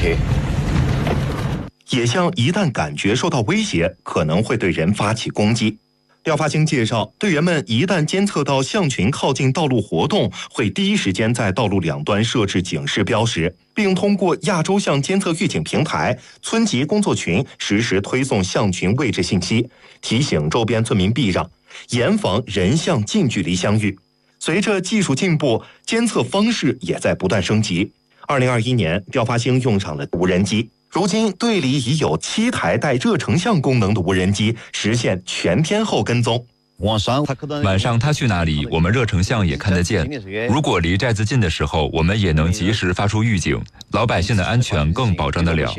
OK。野象一旦感觉受到威胁，可能会对人发起攻击。廖发兴介绍，队员们一旦监测到象群靠近道路活动，会第一时间在道路两端设置警示标识，并通过亚洲象监测预警平台、村级工作群实时推送象群位置信息，提醒周边村民避让，严防人象近距离相遇。随着技术进步，监测方式也在不断升级。2021年，廖发兴用上了无人机。如今队里已有7台带热成像功能的无人机实现全天候跟踪。 晚上他去哪里，我们热成像也看得见。如果离寨子近的时候，我们也能及时发出预警，老百姓的安全更保障得了。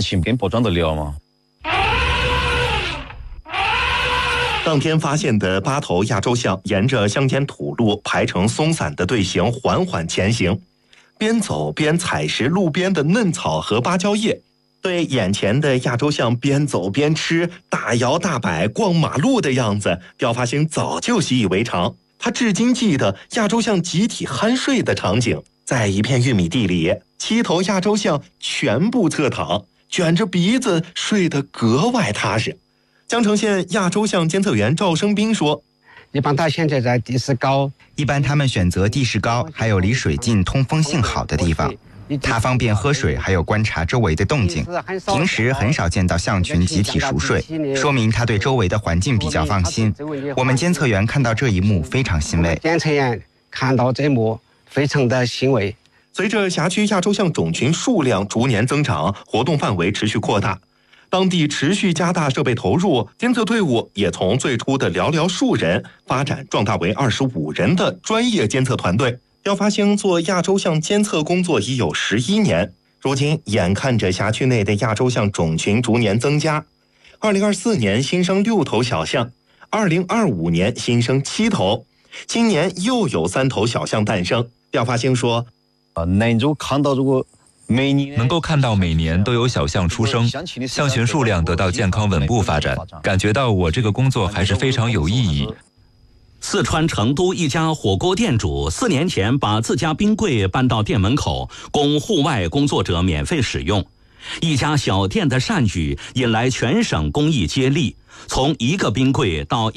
当天发现的8头亚洲象沿着乡间土路排成松散的队形缓缓前行，边走边采食路边的嫩草和芭蕉叶。对眼前的亚洲象边走边吃、大摇大摆逛马路的样子，廖发兴早就习以为常。他至今记得亚洲象集体酣睡的场景，在一片玉米地里，7头亚洲象全部侧躺，卷着鼻子睡得格外踏实。江城县亚洲象监测员赵生斌说， 一般它现在在地势高， 一般他们选择地势高还有离水近通风性好的地方，它方便喝水还有观察周围的动静。平时很少见到象群集体熟睡，说明它对周围的环境比较放心。我们监测员看到这一幕非常欣慰。 监测员看到这一幕非常的欣慰。 随着辖区亚洲象种群数量逐年增长，活动范围持续扩大，当地持续加大设备投入，监测队伍也从最初的寥寥数人发展壮大为25人的专业监测团队。廖发兴做亚洲象监测工作已有11年，如今眼看着辖区内的亚洲象种群逐年增加，2024年新生6头小象，2025年新生7头，今年又有3头小象诞生。廖发兴说， 能够看到每年都有小象出生，象群数量得到健康稳步发展，感觉到我这个工作还是非常有意义。 四川成都一家火锅店主4年前把自家冰柜搬到店门口，供户外工作者免费使用。一家小店的善举引来全省公益接力，从1个冰柜到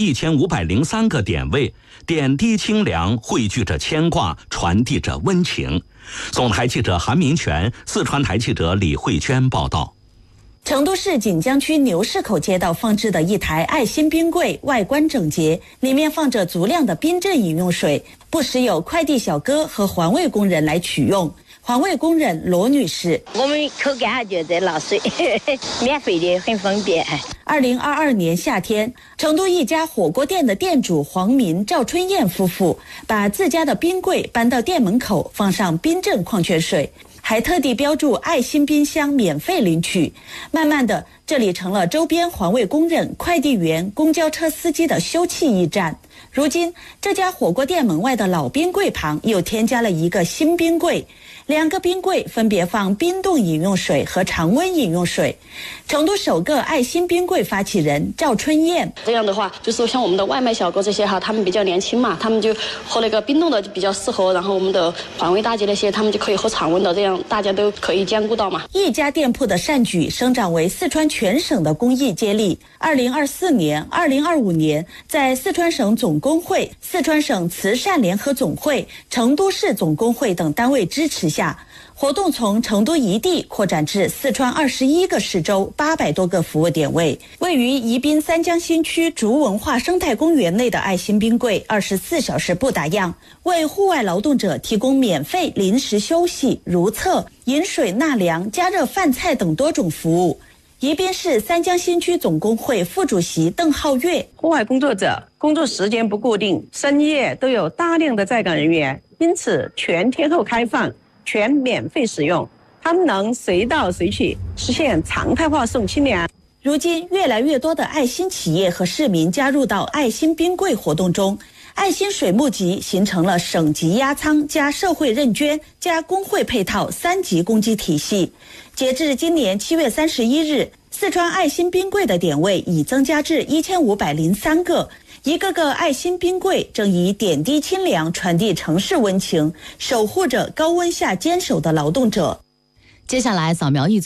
1503个点位，点滴清凉，汇聚着牵挂，传递着温情。总台记者韩明全，四川台记者李慧娟报道。 成都市锦江区牛市口街道放置的一台爱心冰柜，外观整洁，里面放着足量的冰镇饮用水，不时有快递小哥和环卫工人来取用。环卫工人罗女士， 我们口干就在拿水，免费的，很方便。 2022年夏天，成都一家火锅店的店主黄民、赵春燕夫妇把自家的冰柜搬到店门口，放上冰镇矿泉水，还特地标注爱心冰箱免费领取。慢慢的，这里成了周边环卫工人、快递员、公交车司机的休憩驿站。如今，这家火锅店门外的老冰柜旁又添加了一个新冰柜，2个冰柜分别放冰冻饮用水和常温饮用水。成都首个爱心冰柜发起人赵春燕， 这样的话，就是像我们的外卖小哥这些哈，他们比较年轻嘛，他们就喝那个冰冻的比较适合，然后我们的环卫大姐那些，他们就可以喝常温的，这样大家都可以兼顾到嘛。 一家店铺的善举生长为四川全省的公益接力。2024年、2025年，在四川省总工会、四川省慈善联合总会、成都市总工会等单位支持下，活动从成都一地扩展至四川21个市州800多个服务点位。位于宜宾三江新区竹文化生态公园内的爱心冰柜24小时不打烊，为户外劳动者提供免费临时休息、如厕、饮水纳凉、加热饭菜等多种服务。宜宾市三江新区总工会副主席邓浩月， 户外工作者工作时间不固定，深夜都有大量的在岗人员，因此全天候开放，全免费使用，他们能随到随去，实现常态化送清凉。 如今，越来越多的爱心企业和市民加入到爱心冰柜活动中，爱心水募集形成了省级压仓加社会认捐加工会配套3级公积体系。截至今年7月31日，四川爱心冰柜的点位已增加至1503个，一个个爱心冰柜正以点滴清凉传递城市温情，守护着高温下坚守的劳动者。 接下来扫描一组